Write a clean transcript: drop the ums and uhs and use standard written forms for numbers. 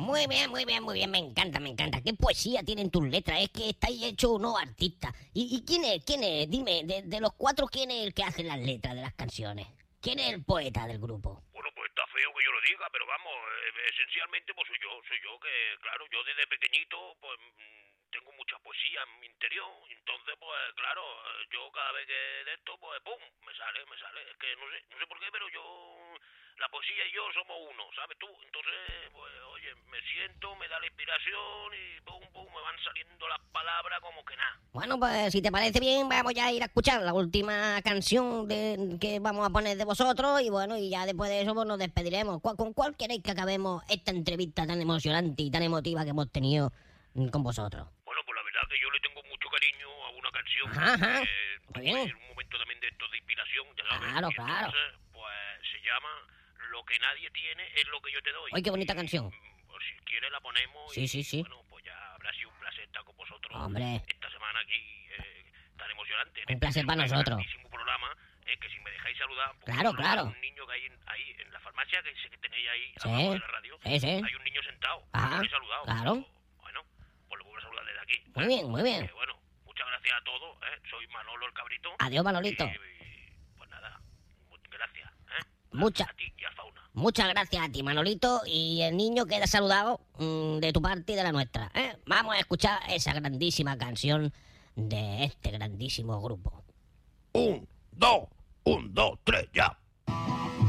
Muy bien, muy bien, muy bien. Me encanta, me encanta. ¿Qué poesía tienen tus letras? Es que estáis hechos unos artistas. ¿Y quién es? ¿Quién es? Dime, de los cuatro, ¿quién es el que hace las letras de las canciones? ¿Quién es el poeta del grupo? Bueno, pues está feo que yo lo diga, pero vamos, esencialmente pues soy yo que, claro, yo desde pequeñito pues tengo mucha poesía en mi interior, entonces pues claro, yo cada vez que de esto pues pum, me sale, es que no sé por qué, pero yo, la poesía y yo somos uno, ¿sabes tú? Entonces, pues oye, me siento, me da la inspiración y pum, pum, me van saliendo las palabras como que nada. Bueno, pues si te parece bien, vamos ya a ir a escuchar la última canción que vamos a poner de vosotros y bueno, y ya después de eso pues nos despediremos. ¿Con cuál queréis que acabemos esta entrevista tan emocionante y tan emotiva que hemos tenido con vosotros? Bueno, pues la verdad que yo le tengo mucho cariño a una canción Ajá. que Muy bien. en un momento también de estos de inspiración, ya sabes. Claro, y claro. entonces, pues se llama Lo que nadie tiene es lo que yo te doy. ¡Ay, qué bonita canción! Pues si quieres la ponemos Sí, sí, sí. bueno, pues ya habrá sido un placer estar con vosotros. Hombre. Esta semana aquí tan emocionante. Un placer para nosotros. Grandísimo programa, que si me dejáis saludar, pues, Claro, saludar claro. a un niño que hay ahí en la farmacia, que sé que tenéis ahí Sí, abajo de la radio. sí, sí. Hay un niño sentado. Ajá, No lo he saludado. claro. Bueno, pues lo voy a saludar desde aquí. Muy bien, muy bien. Bueno, muchas gracias a todos. Soy Manolo el Cabrito. Adiós, Manolito. Pues nada, gracias. Muchas A ti y a Fauna. Muchas gracias a ti, Manolito, y el niño queda saludado de tu parte y de la nuestra. Vamos a escuchar esa grandísima canción de este grandísimo grupo. Un, dos, tres, ya.